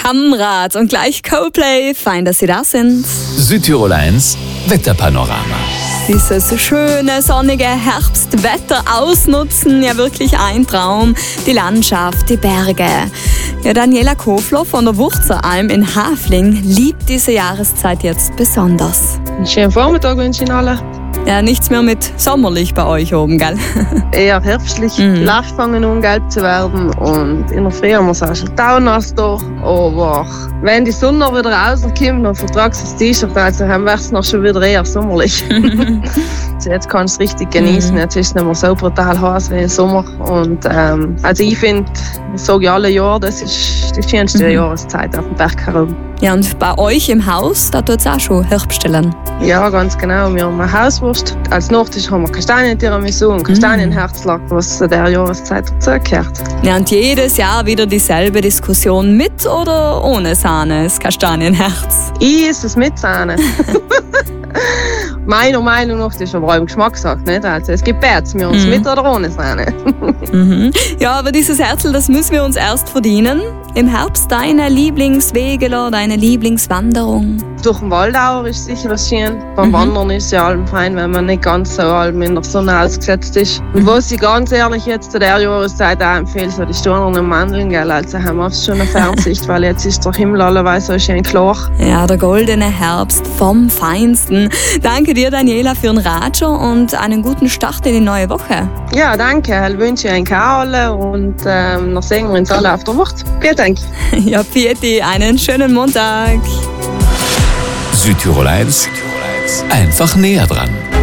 Hamrat und gleich Coldplay. Fein, dass Sie da sind. Südtirol 1 Wetterpanorama. Dieses schöne, sonnige Herbstwetter ausnutzen, ja wirklich ein Traum. Die Landschaft, die Berge. Ja, Daniela Kofler von der Wurzeralm in Hafling liebt diese Jahreszeit jetzt besonders. Einen schönen Vormittag wünsche ich Ihnen alle. Ja, nichts mehr mit sommerlich bei euch oben, gell? Eher herbstlich. Die Läufe fangen an gelb zu werden und in der Früh haben wir es auch schon taunass da. Aber wenn die Sonne wieder rauskommt, dann vertragst du das T-Shirt, also haben wir es noch schon wieder eher sommerlich. Also jetzt kannst du es richtig genießen. Jetzt ist es nicht mehr so brutal heiß wie im Sommer. Und also ich finde, ich sage alle Jahre, das ist die schönste Jahreszeit auf dem Berg herum. Ja, und bei euch im Haus, da tut es auch schon Herbststellen. Ja, ganz genau. Wir haben eine Hauswurst. Als Nachtisch haben wir Kastanien-Tiramisu und Kastanienherzlack, was zu der Jahreszeit dazugehört. Ja, und jedes Jahr wieder dieselbe Diskussion, mit oder ohne Sahne, das Kastanienherz? Ich esse es mit Sahne. Meiner Meinung nach, das ist aber auch im Geschmackssache, nicht? Also es gibt beides, wir haben es mit oder ohne Sahne. Ja, aber dieses Herzl, das müssen wir uns erst verdienen. Im Herbst deine Lieblingswege oder deine Lieblingswanderung? Durch den Waldauer ist sicher was schön. Beim Wandern ist es ja allem fein, wenn man nicht ganz so allem in der Sonne ausgesetzt ist. Und was ich ganz ehrlich jetzt zu der Jahreszeit auch empfehle, so die Sturnen Mandeln, gell? Also haben wir schon eine Fernsicht, weil jetzt ist der Himmel allerweil so schön klar. Ja, der goldene Herbst vom Feinsten. Danke dir, Daniela, für den Ratscher und einen guten Start in die neue Woche. Ja, danke. Ich wünsche Ihnen alle und dann sehen wir uns alle auf der Wucht. Vielen Dank. Ja, Pieti, einen schönen Montag. Südtirol 1 einfach näher dran.